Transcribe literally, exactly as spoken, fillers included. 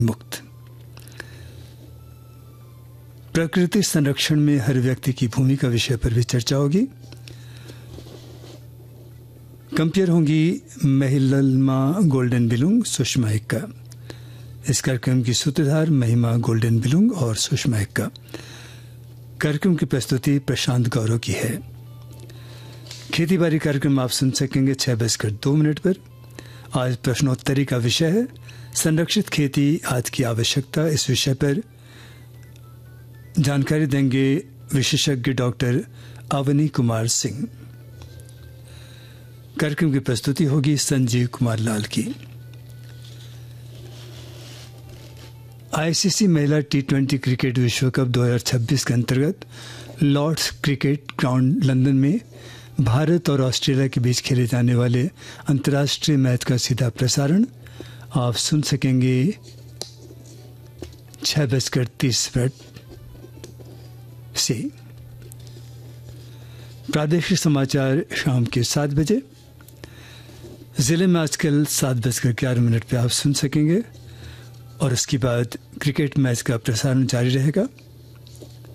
मुक्त। प्रकृति संरक्षण में हर व्यक्ति की भूमिका विषय पर भी चर्चा होगी। कंपेयर होंगी महिमा गोल्डन बिलुंग सुषमा एक्का। इस कार्यक्रम की सूत्रधार महिमा गोल्डन बिलुंग और सुषमा एक्का। कार्यक्रम की प्रस्तुति प्रशांत गौरव की है। खेती बाड़ी कार्यक्रम आप सुन सकेंगे छह बजकर दो मिनट पर। आज प्रश्नोत्तरी का विषय है संरक्षित खेती आज की आवश्यकता। इस विषय पर जानकारी देंगे विशेषज्ञ डॉक्टर अवनी कुमार सिंह। कार्यक्रम की प्रस्तुति होगी संजीव कुमार लाल की। आईसीसी महिला टी ट्वेंटी क्रिकेट विश्व कप दो हज़ार छब्बीस के अंतर्गत लॉर्ड्स क्रिकेट ग्राउंड लंदन में भारत और ऑस्ट्रेलिया के बीच खेले जाने वाले अंतर्राष्ट्रीय मैच का सीधा प्रसारण आप सुन सकेंगे छह बजकर तीस मिनट से। प्रादेशिक समाचार शाम के सात बजे। जिले में आजकल सात बजकर ग्यारह मिनट पर आप सुन सकेंगे और उसके बाद क्रिकेट मैच का प्रसारण जारी रहेगा।